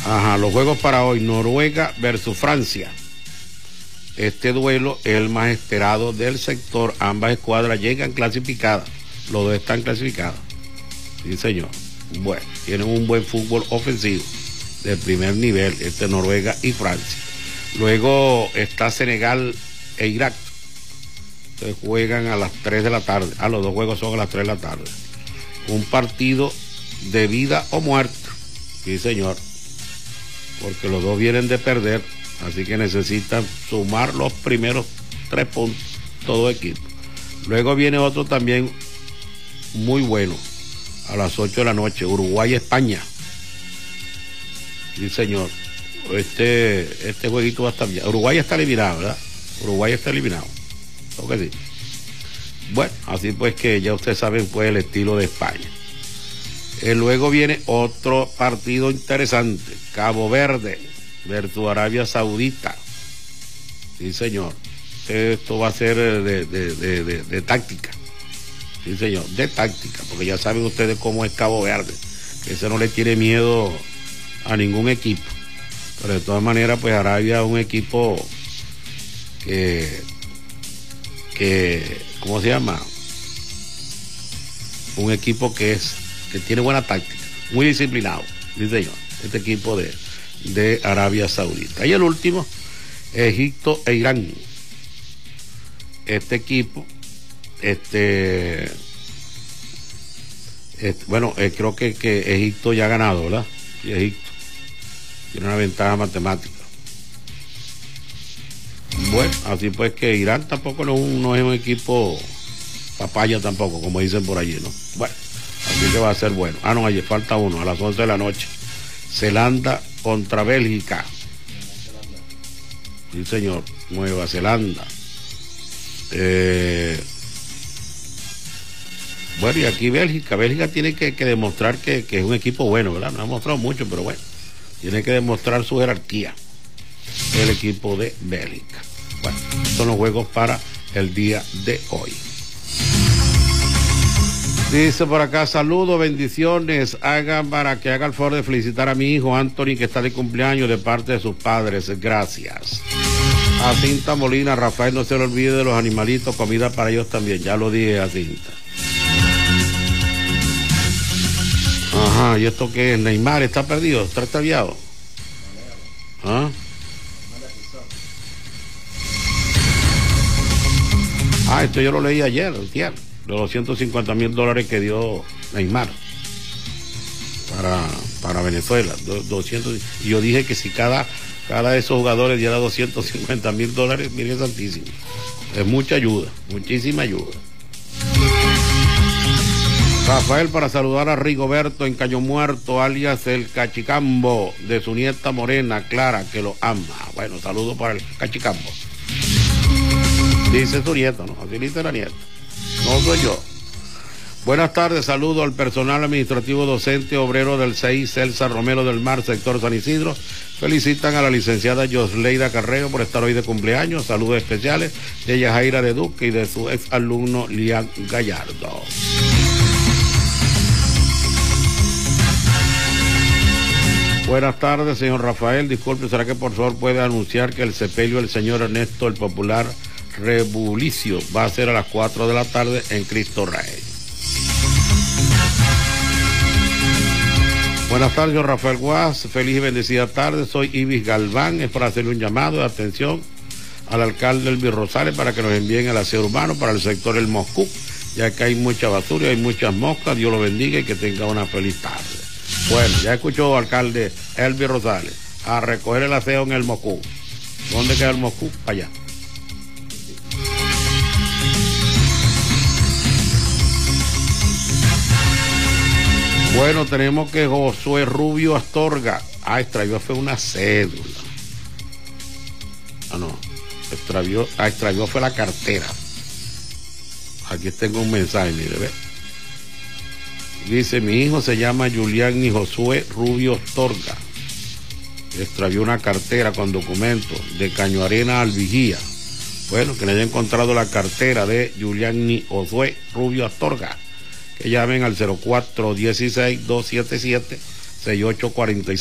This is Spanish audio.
Ajá, los juegos para hoy: Noruega versus Francia. Este duelo es el más esperado del sector. Ambas escuadras llegan clasificadas. Los dos están clasificados. Sí, señor. Bueno, tienen un buen fútbol ofensivo de primer nivel, Noruega y Francia. Luego está Senegal e Irak. Se juegan a las 3 de la tarde. Los dos juegos son a las 3 de la tarde. Un partido de vida o muerte. Sí, señor. Porque los dos vienen de perder, así que necesitan sumar los primeros 3 puntos, todo equipo. Luego viene otro también muy bueno, a las 8 de la noche, Uruguay-España. Sí, señor. Este jueguito va a estar bien. Uruguay está eliminado, ¿verdad? Uruguay está eliminado. ¿O que sí? Bueno, así pues que ya ustedes saben pues el estilo de España. Luego viene otro partido interesante, Cabo Verde versus Arabia Saudita. Sí, señor. Esto va a ser de táctica. Sí, señor, de táctica, porque ya saben ustedes cómo es Cabo Verde, que ese no le tiene miedo a ningún equipo. Pero de todas maneras, pues Arabia es un equipo que ¿cómo se llama? Un equipo que tiene buena táctica, muy disciplinado, sí, señor, este equipo de Arabia Saudita. Y el último, Egipto e Irán. Este equipo, bueno, creo que Egipto ya ha ganado, ¿verdad? Y Egipto tiene una ventaja matemática. Bueno, así pues que Irán tampoco no es un equipo papaya tampoco, como dicen por allí, ¿no? Bueno, así que va a ser bueno. No, ayer falta uno, a las 11 de la noche. Zelanda contra Bélgica. Sí, señor, Nueva Zelanda. Bueno, y aquí Bélgica tiene que demostrar que es un equipo bueno, ¿verdad? No ha mostrado mucho, pero bueno, tiene que demostrar su jerarquía el equipo de Bélgica. Bueno, son los juegos para el día de hoy. Dice por acá, saludos, bendiciones, para que haga el favor de felicitar a mi hijo Anthony, que está de cumpleaños de parte de sus padres, gracias. A Cinta Molina, Rafael, no se le olvide de los animalitos, comida para ellos también, ya lo dije a Cinta. Ajá, ¿y esto qué es? Neymar está perdido, está extraviado. ¿Ah? Esto yo lo leí ayer, los $250,000 que dio Neymar para Venezuela, 200, y yo dije que si cada de esos jugadores diera $250,000, mire santísimo, es mucha ayuda, muchísima ayuda. Rafael, para saludar a Rigoberto en Caño Muerto, alias el Cachicambo, de su nieta Morena, Clara, que lo ama. Bueno, saludo para el Cachicambo. Dice su nieta, ¿no? Así dice la nieta. No soy yo. Buenas tardes, saludo al personal administrativo docente obrero del CEI Celsa Romero del Mar, sector San Isidro. Felicitan a la licenciada Yosleida Carreo por estar hoy de cumpleaños. Saludos especiales de Yajaira de Duque y de su ex alumno Lian Gallardo. Buenas tardes, señor Rafael. Disculpe, ¿será que por favor puede anunciar que el sepelio del señor Ernesto el Popular Rebulicio va a ser a las 4 de la tarde en Cristo Rey? Buenas tardes, señor Rafael Guas. Feliz y bendecida tarde. Soy Ibis Galván. Es para hacerle un llamado de atención al alcalde Elvis Rosales para que nos envíen el aseo urbano para el sector El Moscú, ya que hay mucha basura y hay muchas moscas. Dios lo bendiga y que tenga una feliz tarde. Bueno, ya escuchó, alcalde Elvis Rosales, a recoger el aseo en El Moscú. ¿Dónde queda El Moscú? Allá. Bueno, tenemos que Josué Rubio Astorga extravió fue una cédula. Extravió fue la cartera. Aquí tengo un mensaje, mire, ve. Dice, mi hijo se llama Julián y Josué Rubio Astorga. Extravió una cartera con documentos de Caño Arena al Vigía. Bueno, que le haya encontrado la cartera de Julián y Josué Rubio Astorga. Que llamen al 0416-277-6846.